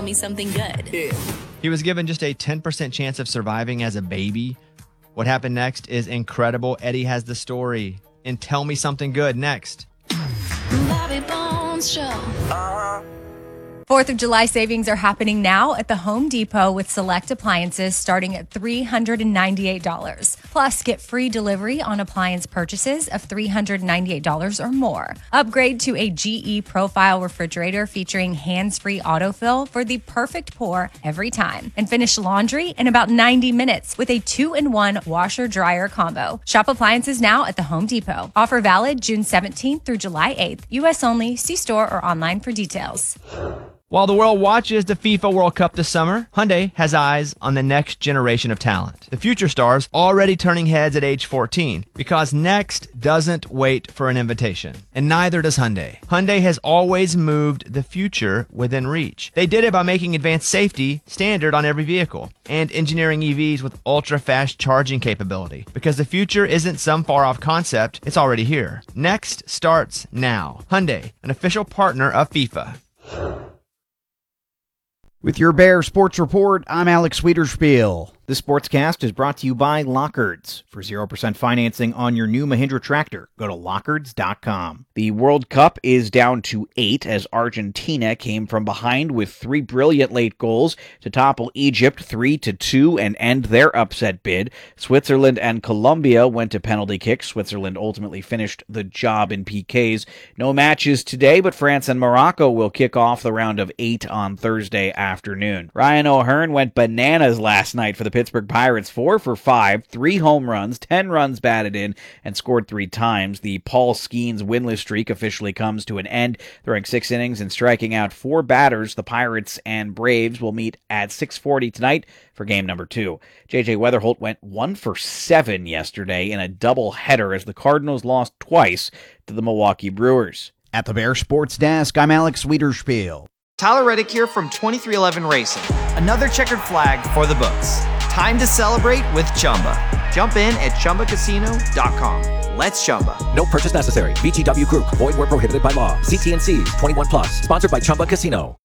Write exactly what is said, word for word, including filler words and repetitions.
tell me something good. Yeah. He was given just a ten percent chance of surviving as a baby. What happened next is incredible. Eddie has the story. And Tell Me Something Good next. Bobby Bones Show. Fourth of July savings are happening now at the Home Depot with select appliances starting at three hundred ninety-eight dollars. Plus, get free delivery on appliance purchases of three hundred ninety-eight dollars or more. Upgrade to a G E Profile refrigerator featuring hands-free autofill for the perfect pour every time. And finish laundry in about ninety minutes with a two-in-one washer-dryer combo. Shop appliances now at the Home Depot. Offer valid June seventeenth through July eighth. U S only. See store or online for details. While the world watches the FIFA World Cup this summer, Hyundai has eyes on the next generation of talent. The future stars already turning heads at age fourteen because Next doesn't wait for an invitation. And neither does Hyundai. Hyundai has always moved the future within reach. They did it by making advanced safety standard on every vehicle and engineering E Vs with ultra-fast charging capability. Because the future isn't some far-off concept, it's already here. Next starts now. Hyundai, an official partner of FIFA. With your Bear Sports Report, I'm Alex Wiederspiel. This sportscast is brought to you by Lockards. For zero percent financing on your new Mahindra tractor, go to lockards dot com. The World Cup is down to eight as Argentina came from behind with three brilliant late goals to topple Egypt three to two and end their upset bid. Switzerland and Colombia went to penalty kicks. Switzerland ultimately finished the job in P Ks. No matches today, but France and Morocco will kick off the round of eight on Thursday afternoon. Ryan O'Hearn went bananas last night for the Pittsburgh Pirates, four for five, three home runs, ten runs batted in, and scored three times. The Paul Skeens winless streak officially comes to an end. Throwing six innings and striking out four batters, the Pirates and Braves will meet at six forty tonight for game number two. J J Weatherholt went one for seven yesterday in a doubleheader as the Cardinals lost twice to the Milwaukee Brewers. At the Bear Sports Desk, I'm Alex Wiederspiel. Tyler Reddick here from twenty-three eleven Racing. Another checkered flag for the books. Time to celebrate with Chumba. Jump in at chumba casino dot com. Let's Chumba. No purchase necessary. B G W Group. Void where prohibited by law. C T and C's. twenty-one plus. Sponsored by Chumba Casino.